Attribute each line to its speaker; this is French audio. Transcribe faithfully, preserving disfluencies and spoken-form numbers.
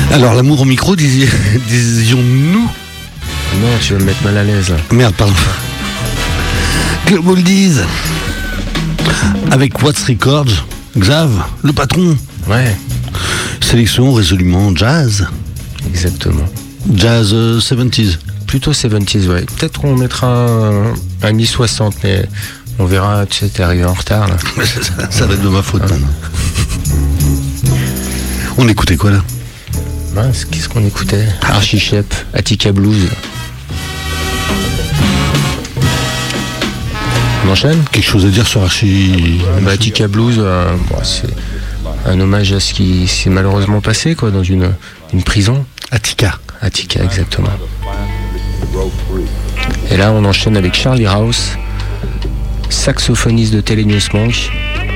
Speaker 1: Alors, l'amour au micro, disiez, disions-nous.
Speaker 2: Non, tu vas me mettre mal à l'aise.
Speaker 1: Merde, pardon. Club Oldies. Avec Watts Records. Xav, le patron.
Speaker 2: Ouais.
Speaker 1: Sélection résolument jazz.
Speaker 2: Exactement.
Speaker 1: Jazz euh, soixante-dix.
Speaker 2: Plutôt soixante-dix, ouais. Peut-être qu'on mettra un, un mi soixante, mais on verra, tu sais, t'es arrivé en retard, là.
Speaker 1: ça, ça va être de ma faute, maintenant. On écoutait quoi, là?
Speaker 2: Mince, qu'est-ce qu'on écoutait? Archie Shepp, Attica Blues. On enchaîne?
Speaker 1: Quelque chose à dire sur Archie...
Speaker 2: Bah, Attica Blues, euh, bon, c'est un hommage à ce qui s'est malheureusement passé, quoi, dans une, une prison.
Speaker 1: Attica.
Speaker 2: Attica, exactement. Et là, on enchaîne avec Charlie Rouse, saxophoniste de Thelonious Monk,